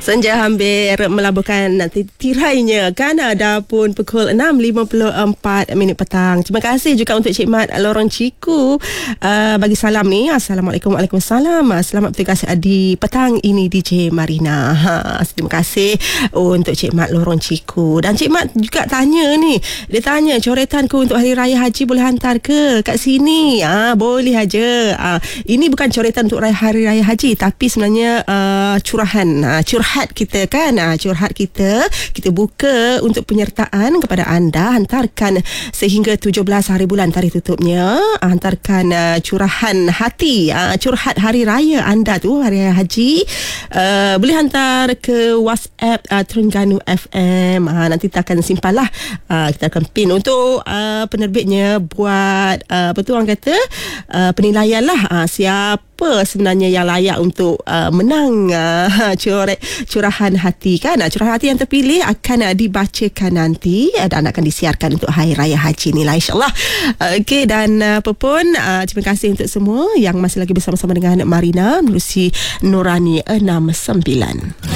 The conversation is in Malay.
Senja hampir melabuhkan nanti tirainya kan, dah pun pukul 6.54 minit petang. Terima kasih juga untuk Cik Mat Lorong Ciku bagi salam ni. Assalamualaikum. Waalaikumsalam. Selamat bertugas di petang ini DJ Marina. Terima kasih untuk Cik Mat Lorong Ciku. Dan Cik Mat juga tanya ni, dia tanya coretanku untuk Hari Raya Haji boleh hantar ke kat sini? Boleh aja. Ini bukan coretan untuk Hari Raya Haji, tapi sebenarnya curahan, curhat kita kan, curhat kita buka untuk penyertaan kepada anda. Hantarkan sehingga 17 hari bulan tarikh tutupnya. Hantarkan curahan hati, curhat hari raya anda tu, Hari Raya Haji. Boleh hantar ke WhatsApp Terengganu FM. Nanti kita akan simpan lah, kita akan pin untuk penerbitnya buat apa tu orang kata, penilaian lah, siapa sebenarnya yang layak untuk menang curahan hati kan. Curahan hati yang terpilih akan dibacakan nanti dan akan disiarkan untuk Hari Raya Haji ni lah, insyaAllah. Okey, dan apa pun, terima kasih untuk semua yang masih lagi bersama-sama dengan Marina menerusi Nurani 69.